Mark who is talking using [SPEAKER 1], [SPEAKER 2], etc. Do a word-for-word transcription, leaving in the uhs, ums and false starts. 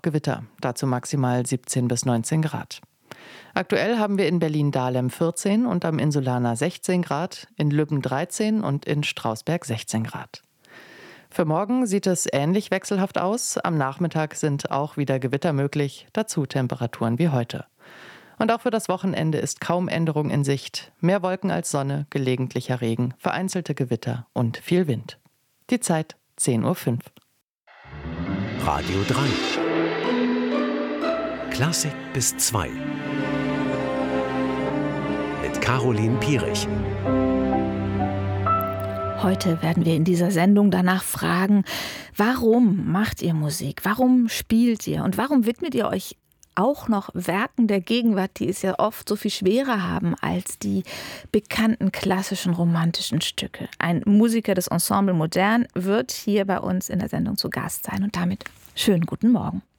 [SPEAKER 1] auch Gewitter, dazu maximal siebzehn bis neunzehn Grad. Aktuell haben wir in Berlin-Dahlem vierzehn und am Insulaner sechzehn Grad, in Lübben dreizehn und in Strausberg sechzehn Grad. Für morgen sieht es ähnlich wechselhaft aus. Am Nachmittag sind auch wieder Gewitter möglich, dazu Temperaturen wie heute. Und auch für das Wochenende ist kaum Änderung in Sicht. Mehr Wolken als Sonne, gelegentlicher Regen, vereinzelte Gewitter und viel Wind. Die Zeit zehn Uhr fünf.
[SPEAKER 2] Radio drei. Klassik bis zwei. Mit Caroline Pierich.
[SPEAKER 3] Heute werden wir in dieser Sendung danach fragen, warum macht ihr Musik? Warum spielt ihr? Und warum widmet ihr euch auch noch Werken der Gegenwart, die es ja oft so viel schwerer haben als die bekannten klassischen romantischen Stücke? Ein Musiker des Ensemble Modern wird hier bei uns in der Sendung zu Gast sein. Und damit schönen guten Morgen.